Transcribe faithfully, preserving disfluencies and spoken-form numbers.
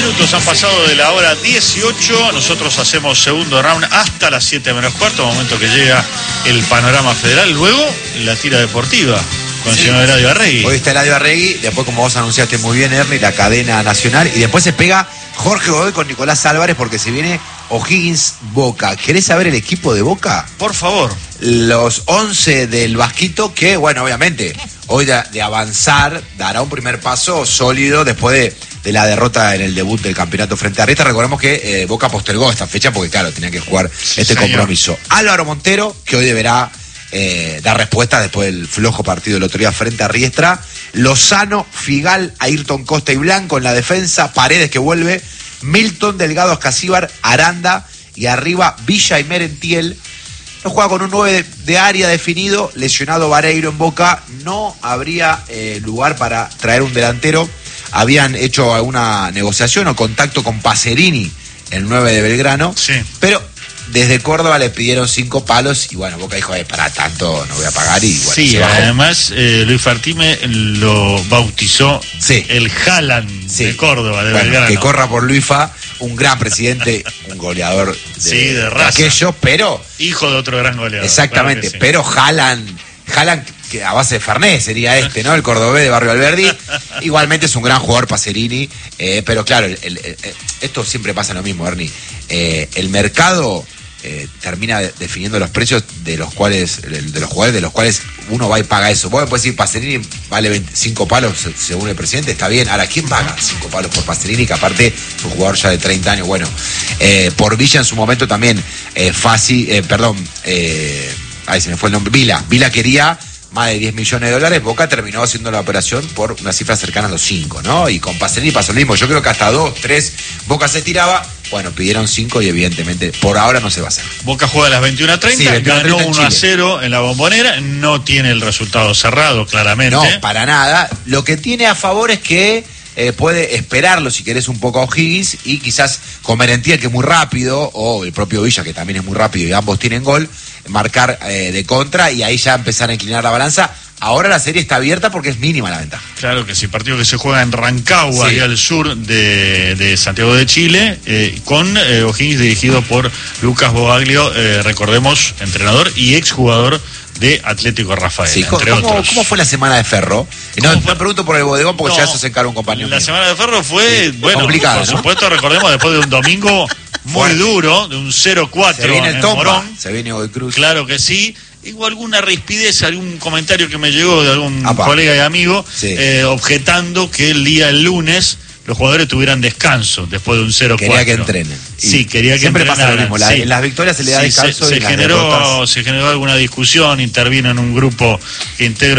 minutos han pasado de la hora dieciocho. Nosotros hacemos segundo round hasta las siete menos cuarto, momento que llega el panorama federal. Luego, la tira deportiva con sí. el señor Eladio Arregui. Hoy está Eladio Arregui, después, como vos anunciaste muy bien, Ernie, la cadena nacional. Y después se pega Jorge Godoy con Nicolás Álvarez porque se viene O'Higgins Boca. ¿Querés saber el equipo de Boca? Por favor. Los once del Vasquito, que, bueno, obviamente, hoy de, de avanzar, dará un primer paso sólido después de, de la derrota en el debut del campeonato frente a Riestra. Recordemos que eh, Boca postergó esta fecha porque, claro, tenía que jugar este Señor. compromiso. Álvaro Montero, que hoy deberá eh, dar respuesta después del flojo partido del otro día frente a Riestra. Lozano, Figal, Ayrton Costa y Blanco en la defensa. Paredes, que vuelve. Milton, Delgado, Escasíbar, Aranda y arriba Villa y Merentiel. No juega con un nueve de, de área definido, lesionado Vareiro en Boca. No habría eh, lugar para traer un delantero. Habían hecho alguna negociación o contacto con Pacerini, el nueve de Belgrano. Sí. Pero desde Córdoba le pidieron cinco palos y bueno, Boca dijo, eh, para tanto no voy a pagar y bueno. Sí, además eh, Luis Fartime lo bautizó sí. el Haaland sí. de Córdoba, de bueno, Belgrano. Que corra por Luifa, un gran presidente, un goleador de, sí, de, de raza. aquello, pero... Hijo de otro gran goleador. Exactamente, claro sí. pero Haaland, Haaland que a base de Fernet sería este, ¿no? El cordobés de Barrio Alberdi. Igualmente es un gran jugador Pacerini, eh, pero claro, el, el, el, esto siempre pasa lo mismo, Ernie. Eh, el mercado... Eh, termina de, definiendo los precios de los cuales de los jugadores de los cuales uno va y paga eso. Vos me podés decir Pacerini vale veinticinco palos según el presidente, está bien. Ahora, ¿quién paga cinco palos por Pacerini? Que aparte es un jugador ya de treinta años. Bueno, eh, por Villa en su momento también eh, fácil, eh, perdón, eh, ahí se me fue el nombre, Vila. Vila quería más de diez millones de dólares, Boca terminó haciendo la operación por una cifra cercana a los cinco, ¿no? Y con Pacerini pasó lo mismo, yo creo que hasta dos, tres, Boca se tiraba, bueno, pidieron cinco y evidentemente por ahora no se va a hacer. Boca juega a las veintiuna treinta, sí, ganó uno a cero en la Bombonera, no tiene el resultado cerrado, claramente. No, para nada, lo que tiene a favor es que eh, puede esperarlo, si querés, un poco a O'Higgins y quizás con Merentiel, que es muy rápido, o el propio Villa, que también es muy rápido y ambos tienen gol, marcar eh, de contra y ahí ya empezar a inclinar la balanza. Ahora la serie está abierta porque es mínima la ventaja. Claro que sí, partido que se juega en Rancagua, sí. ahí al sur de, de Santiago de Chile, eh, con eh, O'Higgins dirigido por Lucas Boaglio, eh, recordemos, entrenador y exjugador de Atlético Rafael, sí, entre ¿cómo, otros. ¿Cómo fue la semana de Ferro? No, no pregunto por el bodegón porque no, ya eso se encarga un compañero La mío. semana de Ferro fue, sí, bueno, complicado, por ¿no? supuesto, recordemos, después de un domingo muy bueno. duro, de un cero cuatro se viene el en Tomba, Morón. Se viene Godoy Cruz. Claro que sí. Hubo alguna rispidez, algún comentario que me llegó de algún Apa. colega y amigo, sí. eh, objetando que el día el lunes los jugadores tuvieran descanso después de un cero cuatro. Quería que entrenen. Y sí, quería que siempre entrenaran. Pasa lo mismo. La, sí. En las victorias se le da sí, descanso se, y se en las generó, derrotas... se generó alguna discusión, intervino en un grupo que integra